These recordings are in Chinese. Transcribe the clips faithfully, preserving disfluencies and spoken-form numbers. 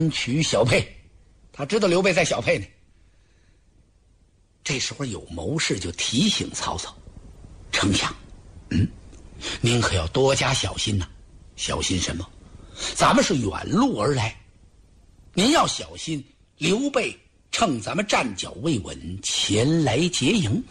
取小沛，他知道刘备在小沛呢。这时候有谋士就提醒曹操：“丞相，嗯，您可要多加小心呐、啊！小心什么？咱们是远路而来，您要小心刘备趁咱们站脚未稳前来劫营。”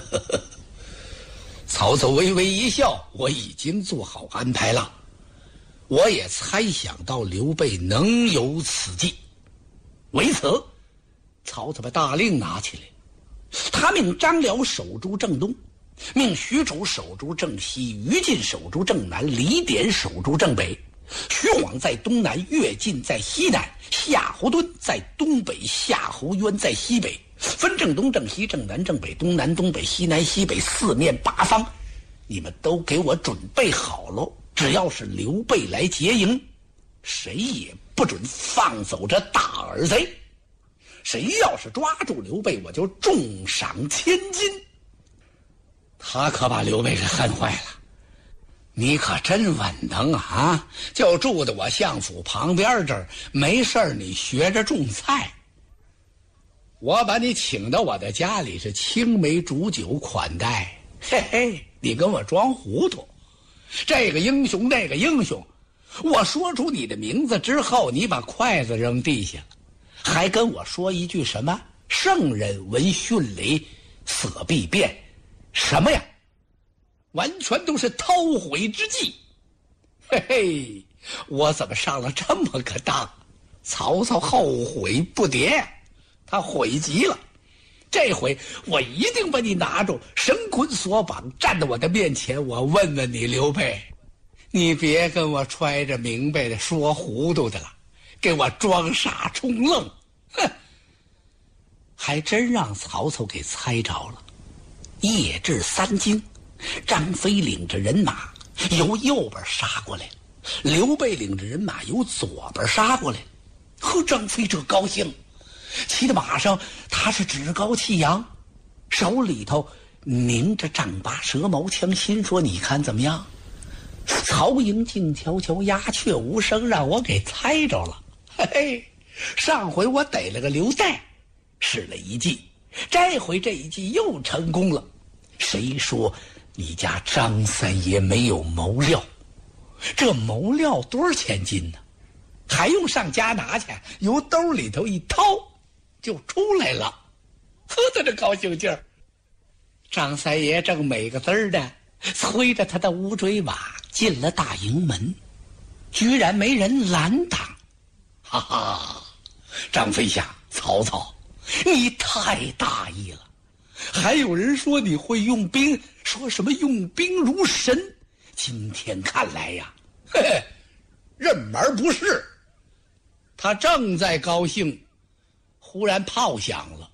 曹操微微一笑：“我已经做好安排了，我也猜想到刘备能有此计。”为此，曹操把大令拿起来，他命张辽守住正东，命许褚守住正西，于禁守住正南，李典守住正北，徐晃在东南，乐进在西南，夏侯惇在东北，夏侯渊在西北，分正东正西正南正北东南东北西南西北四面八方，你们都给我准备好了，只要是刘备来劫营，谁也不准放走这大耳贼，谁要是抓住刘备，我就重赏千金。他可把刘备给恨坏了：“你可真稳当啊！就住在我相府旁边这儿，没事儿你学着种菜。我把你请到我的家里，是青梅煮酒款待，嘿嘿，你跟我装糊涂。这个英雄那个英雄，我说出你的名字之后，你把筷子扔地下了，还跟我说一句什么圣人闻迅雷色必变，什么呀？完全都是韬晦之计。嘿嘿，我怎么上了这么个当？”曹操后悔不迭，他悔极了。这回我一定把你拿住，绳捆索绑，站在我的面前，我问问你，刘备，你别跟我揣着明白的说糊涂的了，给我装傻充愣。哼！还真让曹操给猜着了。夜至三更，张飞领着人马由右边杀过来，刘备领着人马由左边杀过来。呵，张飞这高兴，骑在马上，他是趾高气扬，手里头拧着丈八蛇矛枪，心说：“你看怎么样？曹营静悄悄，鸦雀无声，让我给猜着了。嘿嘿，上回我逮了个刘岱，使了一计，这回这一计又成功了。谁说你家张三爷没有谋料？这谋料多少钱斤呢？还用上家拿去？由兜里头一掏就出来了。”呵，他这高兴劲儿。张三爷正美个滋儿的催着他的乌骓马进了大营门，居然没人拦挡。哈哈，张飞想：曹操，你太大意了。还有人说你会用兵，说什么用兵如神，今天看来呀，嘿嘿，认门不是。他正在高兴，忽然炮响了，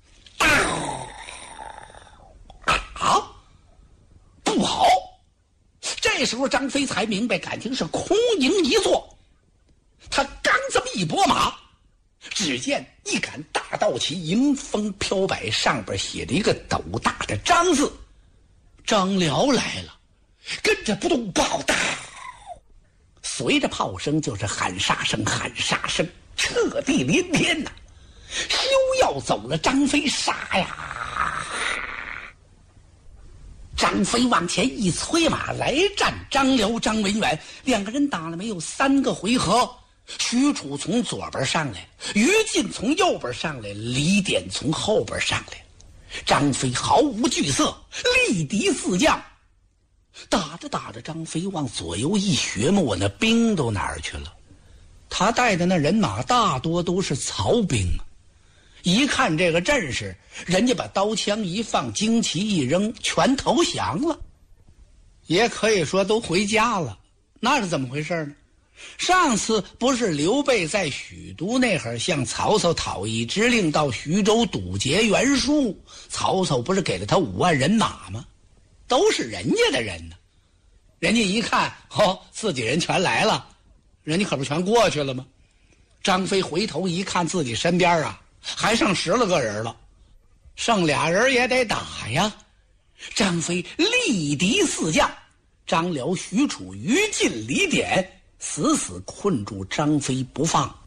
啊！不好！这时候张飞才明白，感情是空营一座。他刚这么一拨马，只见一杆大道旗迎风飘摆，上边写着一个斗大的张字。张辽来了，跟着不动炮打，随着炮声就是喊杀声，喊杀声，彻地连天呐、啊！休要走了，张飞杀呀！张飞往前一催马，来战张辽、张文远，两个人打了没有三个回合。许褚从左边上来，于禁从右边上来，李典从后边上来。张飞毫无惧色，力敌四将。打着打着，张飞往左右一学嘛，我那兵都哪儿去了？他带的那人马大多都是曹兵啊！一看这个阵势，人家把刀枪一放，旌旗一扔，全投降了，也可以说都回家了。那是怎么回事呢？上次不是刘备在许都那会儿向曹操讨一支令，到徐州堵截袁术，曹操不是给了他五万人马吗？都是人家的人呢。人家一看，哦，自己人全来了，人家可不全过去了吗？张飞回头一看，自己身边啊还剩十来个人了，剩俩人也得打呀。张飞力敌四将，张辽、许褚、于禁、李典死死困住张飞不放。